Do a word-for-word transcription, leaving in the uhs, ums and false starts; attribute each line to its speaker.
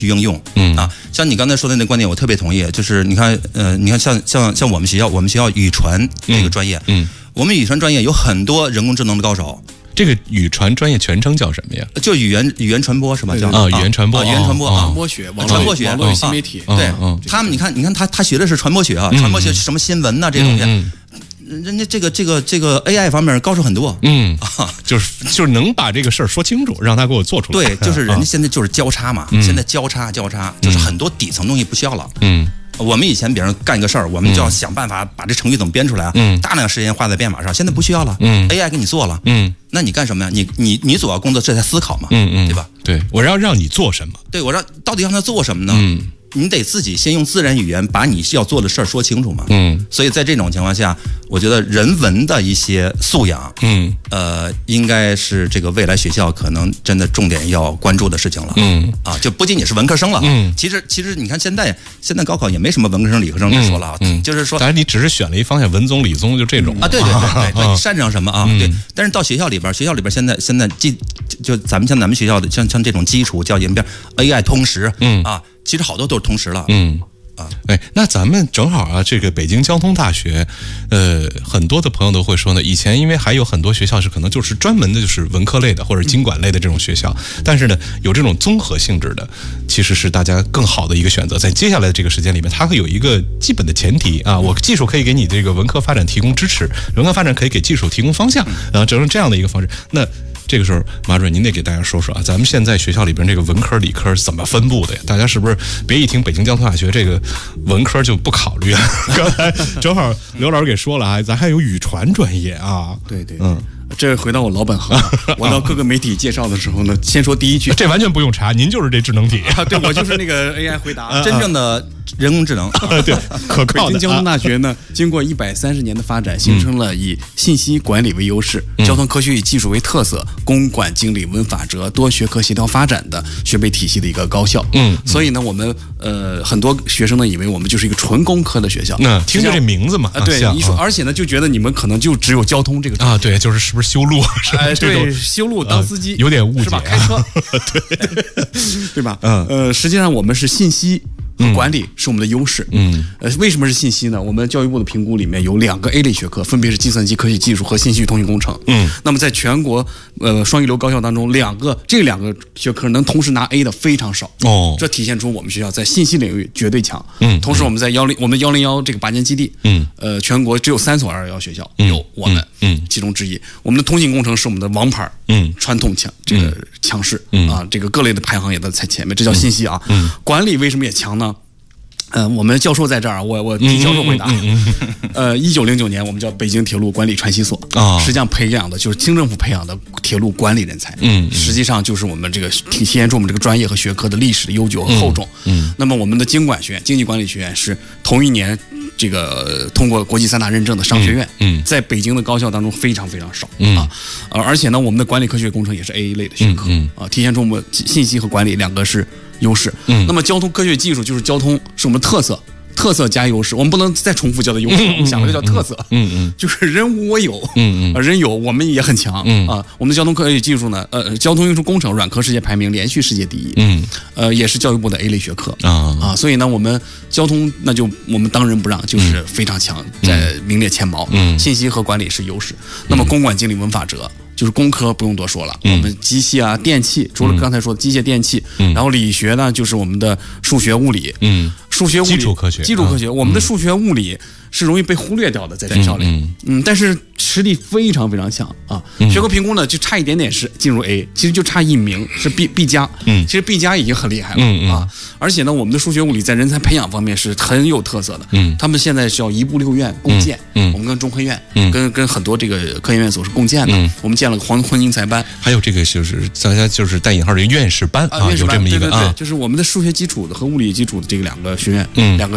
Speaker 1: 应用，
Speaker 2: 嗯
Speaker 1: 啊，像你刚才说的那观点，我特别同意。就是你看，呃，你看像像像我们学校，我们学校语传这个专业，
Speaker 2: 嗯，嗯
Speaker 1: 我们语传专业有很多人工智能的高手。
Speaker 2: 这个语传专业全称叫什么呀？
Speaker 1: 就语言语言传播是吧？叫
Speaker 2: 啊，语言传播，
Speaker 1: 啊，语言传播，
Speaker 3: 传播学，网
Speaker 1: 传播学，
Speaker 3: 网络与新媒体。
Speaker 1: 对，他们你看，你看他他学的是传播学啊，传播学什么新闻呐这东西。人家这个这个这个 A I 方面高手很多，
Speaker 2: 嗯啊，就是就是能把这个事儿说清楚，让他给我做出来。
Speaker 1: 对，就是人家现在就是交叉嘛，
Speaker 2: 嗯、
Speaker 1: 现在交叉交叉，就是很多底层东西不需要了。
Speaker 2: 嗯，
Speaker 1: 我们以前别人干一个事儿，我们就要想办法把这程序怎么编出来，
Speaker 2: 嗯，
Speaker 1: 大量时间花在编码上，现在不需要了，
Speaker 2: 嗯
Speaker 1: ，A I 给你做了，
Speaker 2: 嗯，
Speaker 1: 那你干什么呀？你你你主要工作是在思考嘛，
Speaker 2: 嗯嗯，
Speaker 1: 对吧？
Speaker 2: 对，我要让你做什么？
Speaker 1: 对，我让到底让他做什么呢？
Speaker 2: 嗯。
Speaker 1: 你得自己先用自然语言把你要做的事儿说清楚嘛。
Speaker 2: 嗯，
Speaker 1: 所以在这种情况下，我觉得人文的一些素养，
Speaker 2: 嗯，
Speaker 1: 呃，应该是这个未来学校可能真的重点要关注的事情了。
Speaker 2: 嗯，
Speaker 1: 啊，就不仅仅是文科生了。
Speaker 2: 嗯，
Speaker 1: 其实其实你看现在现在高考也没什么文科生理科生这说了啊，
Speaker 2: 嗯，
Speaker 1: 就是说，
Speaker 2: 当然你只是选了一方向，文综理综就这种
Speaker 1: 啊，对对对对对，你擅长什么啊？
Speaker 2: 嗯、
Speaker 1: 对，但是到学校里边，学校里边现在现在基就咱们像咱们学校的像像这种基础教研边 A I 通识，
Speaker 2: 嗯
Speaker 1: 啊。其实好多都是同时了，
Speaker 2: 嗯啊，哎，那咱们正好啊，这个北京交通大学，呃，很多的朋友都会说呢，以前因为还有很多学校是可能就是专门的就是文科类的或者经管类的这种学校，但是呢，有这种综合性质的，其实是大家更好的一个选择。在接下来的这个时间里面，它会有一个基本的前提啊，我技术可以给你这个文科发展提供支持，文科发展可以给技术提供方向，然后整成这样的一个方式，那。这个时候，马主任，您得给大家说说啊，咱们现在学校里边这个文科、理科是怎么分布的呀？大家是不是别一听北京交通大学这个文科就不考虑啊？刚才正好刘老师给说了啊，咱还有语传专业啊。
Speaker 3: 对对，
Speaker 2: 嗯。
Speaker 3: 这回到我老本行，我到各个媒体介绍的时候呢，先说第一句，
Speaker 2: 这完全不用查，您就是这智能体
Speaker 3: 啊，对我就是那个 A I 回答，
Speaker 1: 真正的人工智能，
Speaker 2: 对，可靠的。
Speaker 3: 北京交通大学呢，经过一百三十年的发展，形成了以信息管理为优势、
Speaker 2: 嗯、
Speaker 3: 交通科学与技术为特色、公管经理文法哲多学科协调发展的学位体系的一个高校。
Speaker 2: 嗯，
Speaker 3: 所以呢，我们呃很多学生呢以为我们就是一个纯工科的学校，
Speaker 2: 那听着这名字嘛，
Speaker 3: 啊，对，一说，而且呢就觉得你们可能就只有交通这个
Speaker 2: 啊，对，就是是不是修路？
Speaker 3: 哎，对，修路当司机、
Speaker 2: 呃、有点误解、啊，
Speaker 3: 是吧？开车，
Speaker 2: 对
Speaker 3: 对吧？
Speaker 2: 嗯，
Speaker 3: 呃，实际上我们是信息和管理是我们的优势。
Speaker 2: 嗯，
Speaker 3: 呃，为什么是信息呢？我们教育部的评估里面有两个 A 类学科，分别是计算机科学技术和信息与通讯工程。
Speaker 2: 嗯，
Speaker 3: 那么在全国呃双一流高校当中，两个这两个学科能同时拿 A 的非常少。
Speaker 2: 哦，
Speaker 3: 这体现出我们学校在信息领域绝对强。
Speaker 2: 嗯，
Speaker 3: 同时我们在幺零我们幺零幺这个拔尖基地，
Speaker 2: 嗯，
Speaker 3: 呃，全国只有三所二幺幺学校、
Speaker 2: 嗯、
Speaker 3: 有我们，
Speaker 2: 嗯，
Speaker 3: 其中之一。我们的通信工程是我们的王牌，
Speaker 2: 嗯，
Speaker 3: 传统强这个强势、
Speaker 2: 嗯、
Speaker 3: 啊，这个各类的排行也都在前面，这叫信息啊。
Speaker 2: 嗯，
Speaker 3: 管理为什么也强呢？呃，我们教授在这儿，我我替教授回答。
Speaker 2: 嗯嗯嗯嗯、
Speaker 3: 呃，一九零九年，我们叫北京铁路管理传习所
Speaker 2: 啊，
Speaker 3: 实际上培养的就是清政府培养的铁路管理人才。
Speaker 2: 嗯，嗯
Speaker 3: 实际上就是我们这个体现出我们这个专业和学科的历史的悠久和厚重。
Speaker 2: 嗯，嗯
Speaker 3: 那么我们的经管学院、经济管理学院是同一年这个通过国际三大认证的商学院。
Speaker 2: 嗯，
Speaker 3: 在北京的高校当中非常非常少。
Speaker 2: 嗯
Speaker 3: 啊，呃，而且呢，我们的管理科学工程也是 A 类的学科。
Speaker 2: 嗯
Speaker 3: 啊，体现出我们信息和管理两个是优势。
Speaker 2: 嗯，
Speaker 3: 那么交通科学技术就是交通是我们特色。特色加优势，我们不能再重复叫它优势，我们想了个叫特色，
Speaker 2: 嗯嗯，
Speaker 3: 就是人无我有，
Speaker 2: 嗯嗯，
Speaker 3: 人有我们也很强，
Speaker 2: 嗯
Speaker 3: 啊，我们的交通科学技术呢，呃，交通运输工程软科世界排名连续世界第一，
Speaker 2: 嗯，
Speaker 3: 呃，也是教育部的 A 类学科
Speaker 2: 啊
Speaker 3: 啊，所以呢，我们交通那就我们当仁不让，就是非常强，在名列前茅，
Speaker 2: 嗯，
Speaker 3: 信息和管理是优势，那么公管经理文法哲。就是工科不用多说了，
Speaker 2: 嗯、
Speaker 3: 我们机械啊、电气，除了刚才说的机械电气，
Speaker 2: 嗯、
Speaker 3: 然后理学呢，就是我们的数学、物理，
Speaker 2: 嗯，
Speaker 3: 数学、物理、
Speaker 2: 基础科学，
Speaker 3: 基础科学，
Speaker 2: 啊、
Speaker 3: 我们的数学、物理是容易被忽略掉的，在学校里，
Speaker 2: 嗯，
Speaker 3: 嗯，但是实力非常非常强啊。
Speaker 2: 嗯、
Speaker 3: 学科评估呢，就差一点点是进入 A， 其实就差一名是 B B 加，
Speaker 2: 嗯，
Speaker 3: 其实 B 加已经很厉害了、
Speaker 2: 嗯嗯、
Speaker 3: 啊。而且呢，我们的数学、物理在人才培养方面是很有特色的，
Speaker 2: 嗯，
Speaker 3: 他们现在是要一部六院共建，
Speaker 2: 嗯，
Speaker 3: 我们跟中科院，
Speaker 2: 嗯，
Speaker 3: 跟跟很多这个科研院所是共建的，
Speaker 2: 嗯，
Speaker 3: 我们建了个黄昏英才班，
Speaker 2: 还有这个就是大家就是带引号的院士班啊，
Speaker 3: 啊，
Speaker 2: 有这么一个
Speaker 3: 对对对
Speaker 2: 啊，
Speaker 3: 就是我们的数学基础的和物理基础的这个两个学院，
Speaker 2: 嗯，
Speaker 3: 两个